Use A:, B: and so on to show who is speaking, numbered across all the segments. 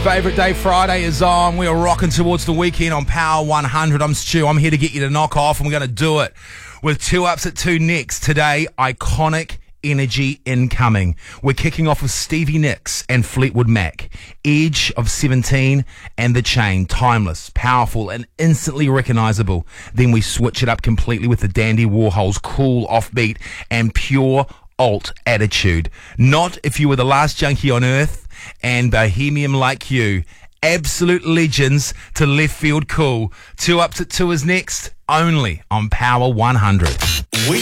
A: favourite day, Friday, is on. We are rocking towards the weekend on Power 100. I'm Stu. I'm here to get you to knock off, and we're going to do it with 2 Ups at 2 next. Today, iconic energy incoming. We're kicking off with Stevie Nicks and Fleetwood Mac. Edge of 17 and The Chain. Timeless, powerful, and instantly recognisable. Then we switch it up completely with the Dandy Warhols' cool, offbeat, and pure alt attitude. Not If You Were the Last Junkie on Earth and Bohemian Like You. Absolute legends to left field cool. 2 Ups at 2 is next, only on Power 100.
B: We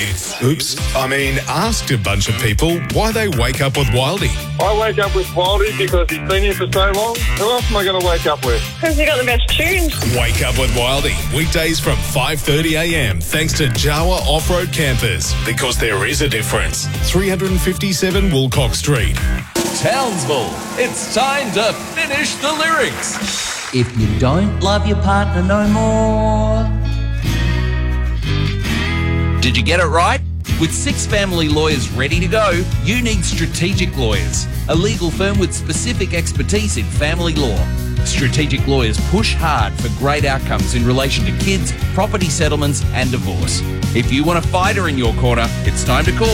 B: asked a bunch of people why they wake up with Wildy.
C: I wake up with Wildy because he's been here for so long. Who else am I going to wake up with?
D: Because he got the best tunes.
B: Wake up with Wildy, weekdays from 5:30am, thanks to Jawa Off-Road Campers, because there is a difference. 357 Woolcock Street.
E: Townsville, it's time to finish the lyrics.
F: If you don't love your partner no more.
E: Did you get it right? With 6 family lawyers ready to go, you need Strategic Lawyers, a legal firm with specific expertise in family law. Strategic Lawyers push hard for great outcomes in relation to kids, property settlements and divorce. If you want a fighter in your corner, it's time to call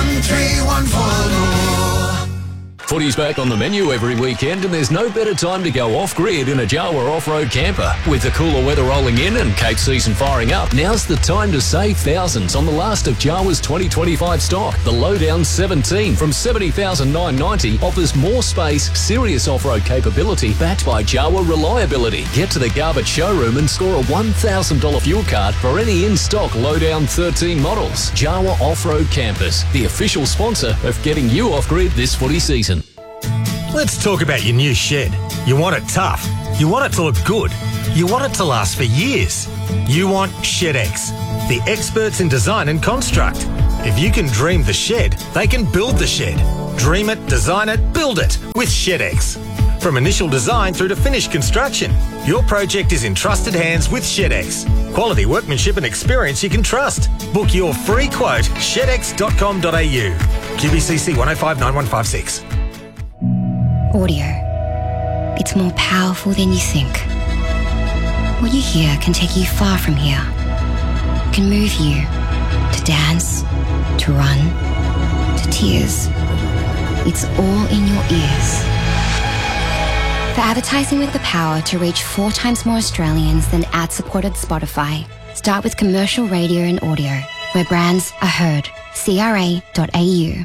G: 1314 Footy's back on the menu every weekend, and there's no better time to go off-grid in a Jawa off-road camper. With the cooler weather rolling in and Cape season firing up, now's the time to save thousands on the last of Jawa's 2025 stock. The Lowdown 17 from $70,990 offers more space, serious off-road capability backed by Jawa reliability. Get to the Garbutt showroom and score a $1,000 fuel card for any in-stock Lowdown 13 models. Jawa Off-Road Campers, the official sponsor of getting you off-grid this footy season.
H: Let's talk about your new shed. You want it tough. You want it to look good. You want it to last for years. You want ShedX, the experts in design and construct. If you can dream the shed, they can build the shed. Dream it, design it, build it with ShedX. From initial design through to finished construction, your project is in trusted hands with ShedX. Quality workmanship and experience you can trust. Book your free quote, shedx.com.au. QBCC 1059156.
I: Audio. It's more powerful than you think. What you hear can take you far from here. Can move you to dance, to run, to tears. It's all in your ears. For advertising with the power to reach 4 times more Australians than ad-supported Spotify, start with commercial radio and audio, where brands are heard. CRA.au.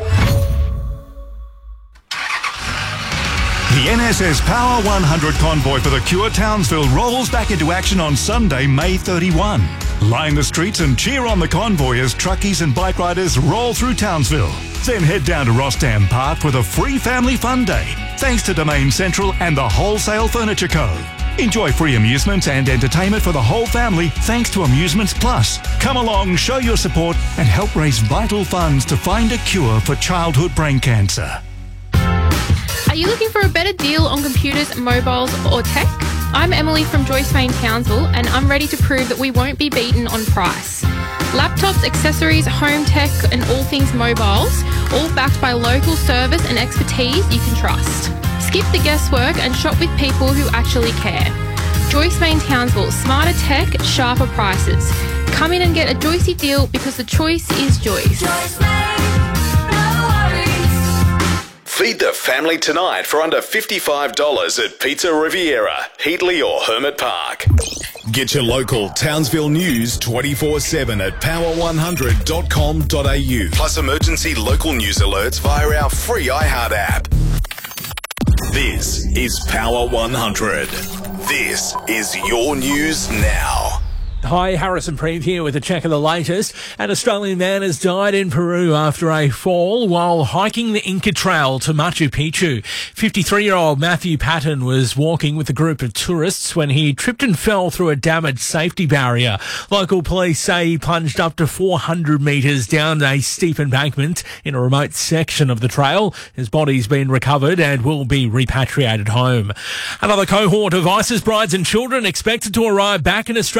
J: The NSS Power 100 convoy for the Cure Townsville rolls back into action on Sunday, May 31. Line the streets and cheer on the convoy as truckies and bike riders roll through Townsville. Then head down to Rossdam Park for the free family fun day, thanks to Domain Central and the Wholesale Furniture Co. Enjoy free amusements and entertainment for the whole family thanks to Amusements Plus. Come along, show your support and help raise vital funds to find a cure for childhood brain cancer.
K: Are you looking for a better deal on computers, mobiles or tech? I'm Emily from Joyce Main Townsville, and I'm ready to prove that we won't be beaten on price. Laptops, accessories, home tech and all things mobiles, all backed by local service and expertise you can trust. Skip the guesswork and shop with people who actually care. Joyce Main Townsville, smarter tech, sharper prices. Come in and get a Joycey deal because the choice is Joyce.
B: Feed the family tonight for under $55 at Pizza Riviera, Heatley or Hermit Park. Get your local Townsville news 24/7 at power100.com.au. Plus emergency local news alerts via our free iHeart app. This is Power 100. This is your news now.
L: Hi, Harrison Preeve here with a check of the latest. An Australian man has died in Peru after a fall while hiking the Inca Trail to Machu Picchu. 53-year-old Matthew Patton was walking with a group of tourists when he tripped and fell through a damaged safety barrier. Local police say he plunged up to 400 metres down a steep embankment in a remote section of the trail. His body's been recovered and will be repatriated home. Another cohort of ISIS brides and children expected to arrive back in Australia next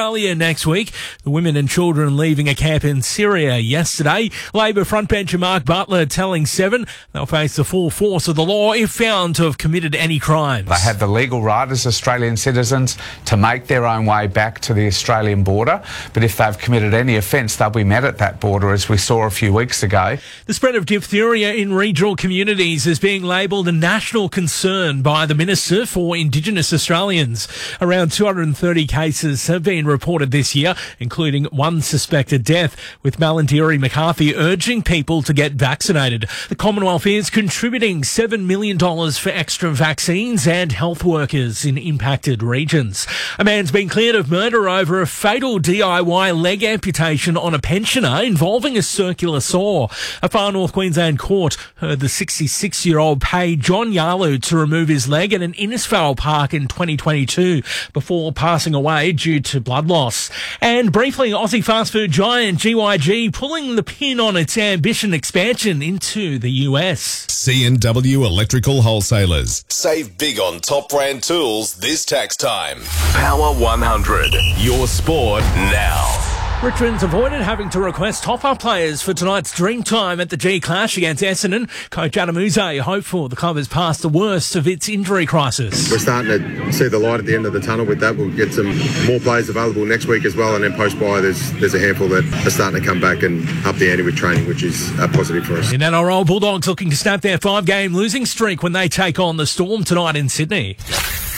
L: next week. The women and children leaving a camp in Syria yesterday. Labor frontbencher Mark Butler telling Seven they'll face the full force of the law if found to have committed any crimes.
D: They have the legal right as Australian citizens to make their own way back to the Australian border, but if they've committed any offence, they'll be met at that border, as we saw a few weeks ago.
L: The spread of diphtheria in regional communities is being labelled a national concern by the Minister for Indigenous Australians. Around 230 cases have been reported this year, including one suspected death, with Malarndirri McCarthy urging people to get vaccinated. The Commonwealth is contributing $7 million for extra vaccines and health workers in impacted regions. A man's been cleared of murder over a fatal DIY leg amputation on a pensioner involving a circular saw. A Far North Queensland court heard the 66-year-old pay John Yalu to remove his leg at an Innisfail park in 2022 before passing away due to blood loss. And briefly, Aussie fast food giant GYG pulling the pin on its ambition expansion into the US.
B: C&W Electrical Wholesalers. Save big on top brand tools this tax time. Power 100. Your sport now.
L: Richmond's avoided having to request top-up players for tonight's Dreamtime at the G-Clash against Essendon. Coach Adam Uze hopeful the club has passed the worst of its injury crisis.
M: We're starting to see the light at the end of the tunnel with that. We'll get some more players available next week as well, and then post-bye there's a handful that are starting to come back and up the ante with training, which is positive for us.
L: In NRL, Bulldogs looking to snap their 5-game losing streak when they take on the Storm tonight in Sydney.